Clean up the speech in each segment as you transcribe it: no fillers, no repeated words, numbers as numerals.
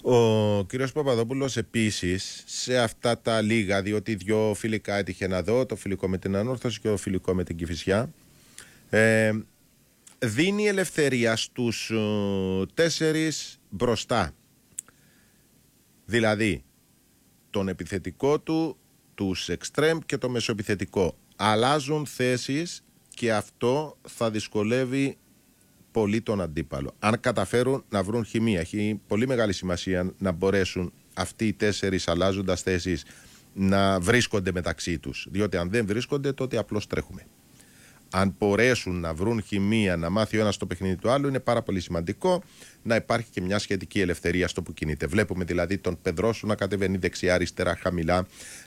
Ο κύριος Παπαδόπουλος επίσης σε αυτά τα λίγα, διότι δυο φιλικά έτυχε να δω, το φιλικό με την Ανόρθωση και το φιλικό με την Κηφισιά, δίνει ελευθερία στους 4 μπροστά. Δηλαδή τον επιθετικό του, τους εξτρέμ και το μεσοεπιθετικό. Αλλάζουν θέσεις και αυτό θα δυσκολεύει πολύ τον αντίπαλο. Αν καταφέρουν να βρουν χημεία, έχει πολύ μεγάλη σημασία να μπορέσουν αυτοί οι 4 αλλάζοντας θέσεις να βρίσκονται μεταξύ τους. Διότι αν δεν βρίσκονται, τότε απλώς τρέχουμε. Αν μπορέσουν να βρουν χημεία, να μάθει ο ένας το παιχνίδι του άλλου, είναι πάρα πολύ σημαντικό να υπάρχει και μια σχετική ελευθερία στο που κινείται. Βλέπουμε δηλαδή τον Πεδρόσου να κατεβαίνει δεξιά-αριστερά χαμηλά,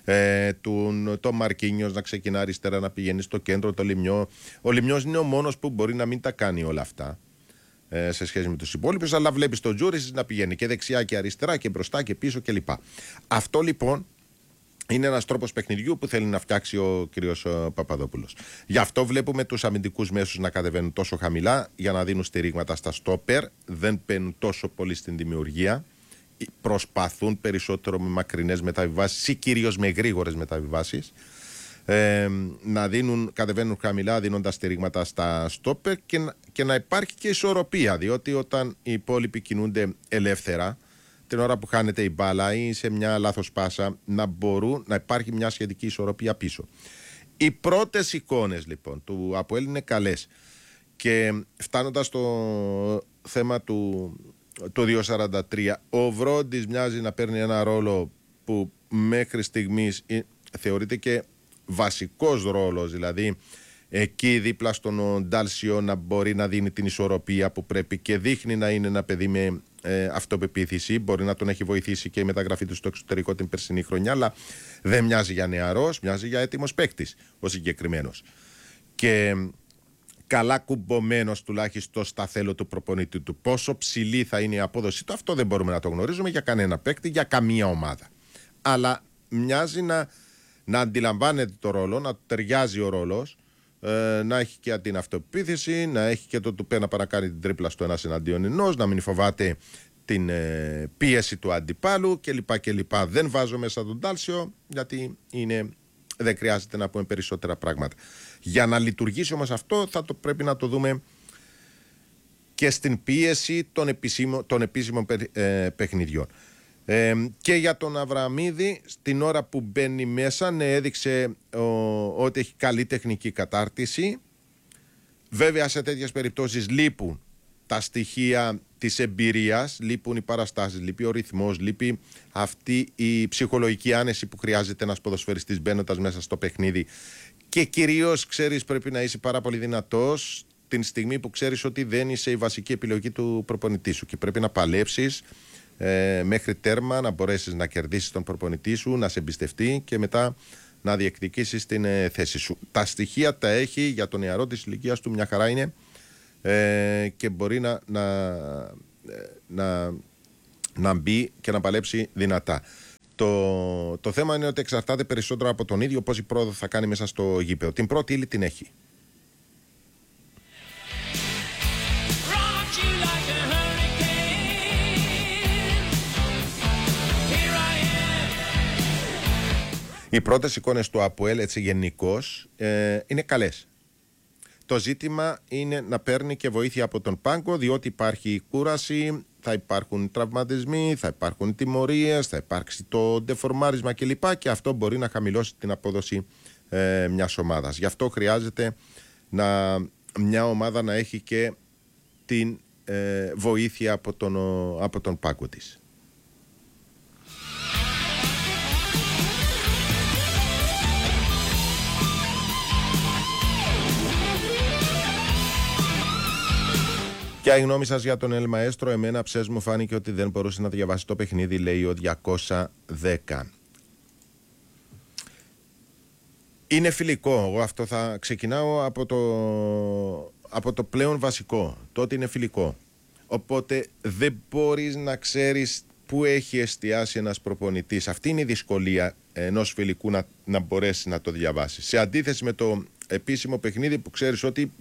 τον Μαρκίνιος να ξεκινά αριστερά, να πηγαίνει στο κέντρο, το Λιμιό. Ο Λιμιός είναι ο μόνος που μπορεί να μην τα κάνει όλα αυτά σε σχέση με τους υπόλοιπους, αλλά βλέπεις τον Τζούρις να πηγαίνει και δεξιά και αριστερά και μπροστά και πίσω κλπ. Αυτό λοιπόν είναι ένας τρόπος παιχνιδιού που θέλει να φτιάξει ο κύριος Παπαδόπουλος. Γι' αυτό βλέπουμε τους αμυντικούς μέσους να κατεβαίνουν τόσο χαμηλά για να δίνουν στηρίγματα στα στόπερ. Δεν μπαίνουν τόσο πολύ στην δημιουργία. Προσπαθούν περισσότερο με μακρινές μεταβιβάσεις ή κυρίως με γρήγορες μεταβιβάσεις. Να κατεβαίνουν χαμηλά δίνοντας στηρίγματα στα στόπερ και να υπάρχει και ισορροπία. Διότι όταν οι υπόλοιποι κινούνται ελεύθερα, την ώρα που χάνεται η μπάλα ή σε μια λάθος πάσα, να υπάρχει μια σχετική ισορροπία πίσω. Οι πρώτες εικόνες λοιπόν του ΑΠΟΕΛ είναι καλές και φτάνοντας στο θέμα του 2.43, ο Βρόντις μοιάζει να παίρνει ένα ρόλο που μέχρι στιγμής θεωρείται και βασικός ρόλος, δηλαδή εκεί δίπλα στον Ντάλσιο να μπορεί να δίνει την ισορροπία που πρέπει και δείχνει να είναι ένα παιδί με αυτοπεποίθηση. Μπορεί να τον έχει βοηθήσει και η μεταγραφή του στο εξωτερικό την περσινή χρονιά, αλλά δεν μοιάζει για νεαρός, μοιάζει για έτοιμος παίκτης ο συγκεκριμένος. Και καλά κουμπωμένος τουλάχιστον στα θέλω του προπονητή του. Πόσο ψηλή θα είναι η απόδοση του, αυτό δεν μπορούμε να το γνωρίζουμε για κανένα παίκτη, για καμία ομάδα. Αλλά μοιάζει να αντιλαμβάνεται το ρόλο, να ταιριάζει ο ρόλος, να έχει και την αυτοπεποίθηση, να έχει και το τουπέ να παρακάνει την τρίπλα στο 1-1, να μην φοβάται την πίεση του αντιπάλου κλπ. Δεν βάζω μέσα τον Ντάλσιο γιατί δεν χρειάζεται να πούμε περισσότερα πράγματα. Για να λειτουργήσει όμως αυτό θα το πρέπει να το δούμε και στην πίεση των επίσημων παιχνιδιών. Και για τον Αβραμίδη, στην ώρα που μπαίνει μέσα, έδειξε ότι έχει καλή τεχνική κατάρτιση. Βέβαια σε τέτοιες περιπτώσεις λείπουν τα στοιχεία της εμπειρίας, λείπουν οι παραστάσεις, λείπει ο ρυθμός, λείπει αυτή η ψυχολογική άνεση που χρειάζεται ένας ποδοσφαιριστής μπαίνοντας μέσα στο παιχνίδι. Και κυρίως ξέρεις, πρέπει να είσαι πάρα πολύ δυνατός την στιγμή που ξέρεις ότι δεν είσαι η βασική επιλογή του προπονητή σου και πρέπει να παλέψεις μέχρι τέρμα, να μπορέσεις να κερδίσεις τον προπονητή σου, να σε εμπιστευτεί και μετά να διεκδικήσεις την θέση σου. Τα στοιχεία τα έχει, για τον νεαρό της ηλικίας του μια χαρά είναι, και μπορεί να μπει και να παλέψει δυνατά. Το θέμα είναι ότι εξαρτάται περισσότερο από τον ίδιο πόση πρόοδο θα κάνει μέσα στο γήπεδο. Την πρώτη ύλη την έχει. Οι πρώτες εικόνες του ΑΠΟΕΛ έτσι γενικώς είναι καλές. Το ζήτημα είναι να παίρνει και βοήθεια από τον πάγκο, διότι υπάρχει κούραση, θα υπάρχουν τραυματισμοί, θα υπάρχουν τιμωρίες, θα υπάρξει το ντεφορμάρισμα κλπ. Και αυτό μπορεί να χαμηλώσει την απόδοση μιας ομάδας. Γι' αυτό χρειάζεται μια ομάδα να έχει και την βοήθεια από τον πάγκο της. Ποια η γνώμη σας για τον Ελ Μαέστρο? Εμένα ψες μου φάνηκε ότι δεν μπορούσε να διαβάσει το παιχνίδι, λέει ο 210. Είναι φιλικό. Εγώ αυτό θα ξεκινάω από το πλέον βασικό. Τότε είναι φιλικό. Οπότε δεν μπορείς να ξέρεις πού έχει εστιάσει ένας προπονητής. Αυτή είναι η δυσκολία ενός φιλικού να μπορέσει να το διαβάσει. Σε αντίθεση με το επίσημο παιχνίδι που ξέρεις ότι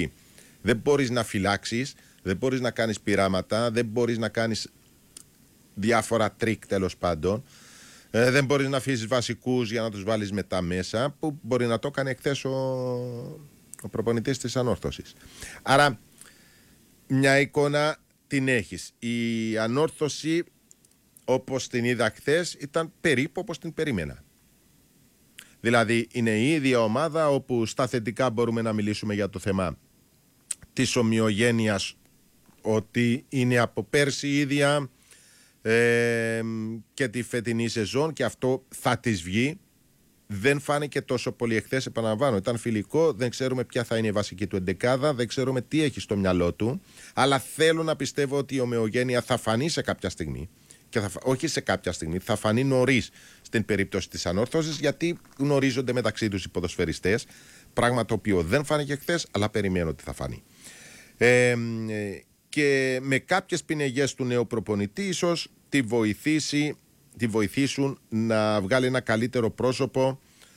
δεν μπορείς να φυλάξεις, δεν μπορείς να κάνεις πειράματα, δεν μπορείς να κάνεις διάφορα τρίκ τέλος πάντων. Δεν μπορείς να αφήσεις βασικούς για να τους βάλεις μετά μέσα, που μπορεί να το έκανε εχθές ο προπονητής της Ανόρθωσης. Άρα μια εικόνα την έχεις. Η Ανόρθωση, όπως την είδα χθες, ήταν περίπου όπως την περίμενα. Δηλαδή είναι η ίδια ομάδα όπου στα θετικά μπορούμε να μιλήσουμε για το θέμα της ομοιογένειας, ότι είναι από πέρσι ίδια και τη φετινή σεζόν, και αυτό θα της βγει. Δεν φάνηκε τόσο πολύ εχθές, επαναλαμβάνω. Ήταν φιλικό, δεν ξέρουμε ποια θα είναι η βασική του εντεκάδα, δεν ξέρουμε τι έχει στο μυαλό του. Αλλά θέλω να πιστεύω ότι η ομοιογένεια θα φανεί σε κάποια στιγμή. Και όχι σε κάποια στιγμή, θα φανεί νωρίς στην περίπτωση της Ανόρθωσης, γιατί γνωρίζονται μεταξύ τους οι ποδοσφαιριστές. Πράγμα το οποίο δεν φάνηκε χθες, αλλά περιμένω ότι θα φανεί. Και με κάποιες πινεγιές του νέου προπονητή, ίσως τη βοηθήσουν να βγάλει ένα καλύτερο πρόσωπο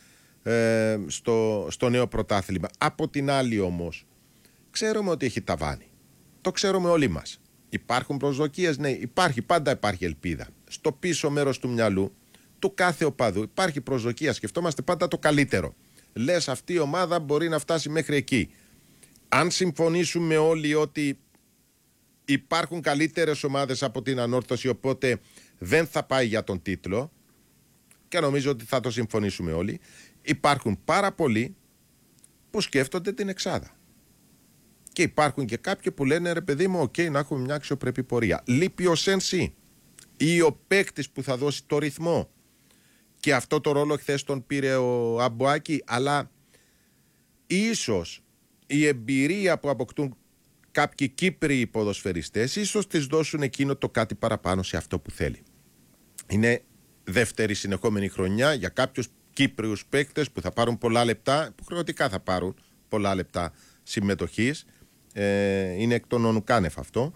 στο νέο πρωτάθλημα. Από την άλλη όμως, ξέρουμε ότι έχει ταβάνι. Το ξέρουμε όλοι μας. Υπάρχουν προσδοκίες, ναι, πάντα υπάρχει ελπίδα. Στο πίσω μέρος του μυαλού του κάθε οπαδού υπάρχει προσδοκία. Σκεφτόμαστε πάντα το καλύτερο. Λες, αυτή η ομάδα μπορεί να φτάσει μέχρι εκεί. Αν συμφωνήσουμε όλοι ότι υπάρχουν καλύτερες ομάδες από την Ανόρθωση, οπότε δεν θα πάει για τον τίτλο, και νομίζω ότι θα το συμφωνήσουμε όλοι, υπάρχουν πάρα πολλοί που σκέφτονται την εξάδα. Και υπάρχουν και κάποιοι που λένε, ρε παιδί μου, να έχουμε μια αξιοπρεπή πορεία. Λείπει ο Σένσι ή ο παίκτης που θα δώσει το ρυθμό. Και αυτό το ρόλο χθες τον πήρε ο Αμπουάκη, αλλά ίσως η εμπειρία που αποκτούν κάποιοι Κύπριοι ποδοσφαιριστές, ίσως τις δώσουν εκείνο το κάτι παραπάνω σε αυτό που θέλει. Είναι δεύτερη συνεχόμενη χρονιά για κάποιους Κύπριους παίκτες που θα πάρουν πολλά λεπτά, υποχρεωτικά θα πάρουν πολλά λεπτά συμμετοχής. Είναι εκ των ονουκάνευ αυτό.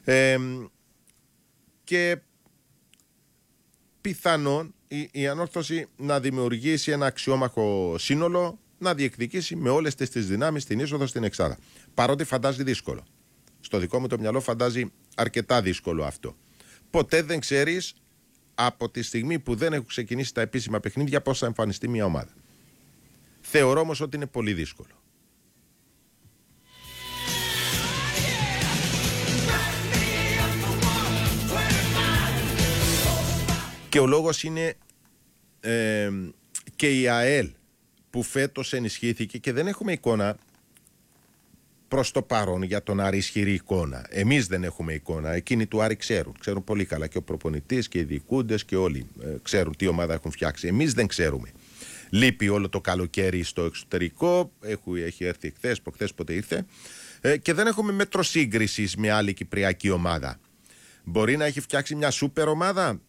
Και πιθανόν η Ανόρθωση να δημιουργήσει ένα αξιόμαχο σύνολο, να διεκδικήσει με όλες τις δυνάμεις την είσοδο στην εξάδα. Παρότι φαντάζει δύσκολο. Στο δικό μου το μυαλό φαντάζει αρκετά δύσκολο αυτό. Ποτέ δεν ξέρεις από τη στιγμή που δεν έχουν ξεκινήσει τα επίσημα παιχνίδια πώς θα εμφανιστεί μια ομάδα. Θεωρώ όμως ότι είναι πολύ δύσκολο. Και ο λόγος είναι και η ΑΕΛ, που φέτος ενισχύθηκε και δεν έχουμε εικόνα προς το παρόν για τον Άρη, ισχυρή εικόνα. Εμείς δεν έχουμε εικόνα. Εκείνοι του Άρη ξέρουν πολύ καλά, και ο προπονητής και οι διοικούντες και όλοι ξέρουν τι ομάδα έχουν φτιάξει. Εμείς δεν ξέρουμε. Λείπει όλο το καλοκαίρι στο εξωτερικό, έχει έρθει χθες, προχθές πότε ήρθε, και δεν έχουμε μέτρο σύγκρισης με άλλη κυπριακή ομάδα. Μπορεί να έχει φτιάξει μια σούπερ ομάδα,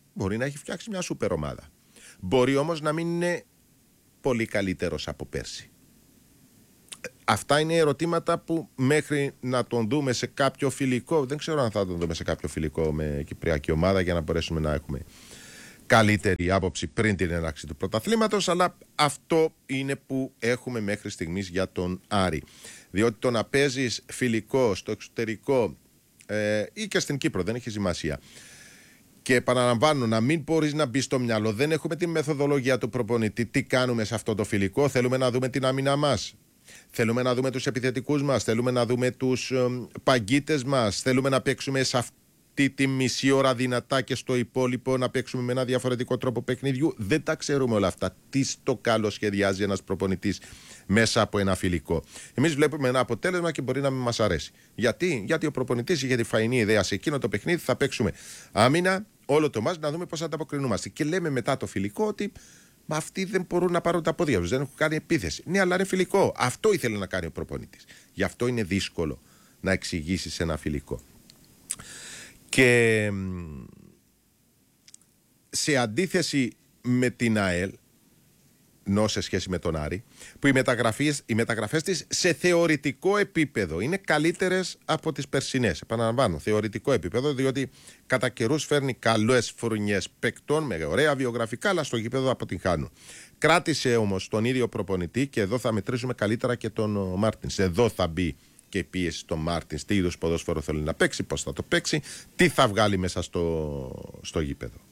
Μπορεί όμως να μην είναι πολύ καλύτερος από πέρσι. Αυτά είναι ερωτήματα που μέχρι να τον δούμε σε κάποιο φιλικό, δεν ξέρω αν θα τον δούμε σε κάποιο φιλικό με κυπριακή ομάδα για να μπορέσουμε να έχουμε καλύτερη άποψη πριν την έναρξη του πρωταθλήματος, αλλά αυτό είναι που έχουμε μέχρι στιγμής για τον Άρη. Διότι το να παίζεις φιλικό στο εξωτερικό ή και στην Κύπρο, δεν έχει σημασία, και επαναλαμβάνω, να μην μπορείς να μπει στο μυαλό, δεν έχουμε τη μεθοδολογία του προπονητή. Τι κάνουμε σε αυτό το φιλικό? Θέλουμε να δούμε την άμυνα μας, θέλουμε να δούμε τους επιθετικούς μας, θέλουμε να δούμε τους παγκίτες μας, θέλουμε να παίξουμε σε αυτή τη μισή ώρα δυνατά και στο υπόλοιπο να παίξουμε με ένα διαφορετικό τρόπο παιχνιδιού. Δεν τα ξέρουμε όλα αυτά. Τι στο καλό σχεδιάζει ένας προπονητής μέσα από ένα φιλικό? Εμείς βλέπουμε ένα αποτέλεσμα και μπορεί να μην μας αρέσει. Γιατί ο προπονητής είχε τη φαϊνή ιδέα, σε εκείνο το παιχνίδι θα παίξουμε άμυνα όλο το μάτς, να δούμε πώς θα ανταποκρινούμαστε. Και λέμε μετά το φιλικό ότι αυτοί δεν μπορούν να πάρουν τα πόδια τους, δεν έχουν κάνει επίθεση. Ναι, αλλά είναι φιλικό. Αυτό ήθελε να κάνει ο προπονητής. Γι' αυτό είναι δύσκολο να εξηγήσεις ένα φιλικό. Και σε αντίθεση με την ΑΕΛ, ενώ σε σχέση με τον Άρη, που οι μεταγραφές της σε θεωρητικό επίπεδο είναι καλύτερες από τις περσινές. Επαναλαμβάνω, θεωρητικό επίπεδο, διότι κατά καιρούς φέρνει καλές φουρνιές παικτών με ωραία βιογραφικά, αλλά στο γήπεδο αποτυγχάνουν. Κράτησε όμως τον ίδιο προπονητή, και εδώ θα μετρήσουμε καλύτερα και τον Μάρτινς. Εδώ θα μπει και η πίεση στον Μάρτινς, τι είδους ποδόσφαιρο θέλει να παίξει, πώς θα το παίξει, τι θα βγάλει μέσα στο γήπεδο.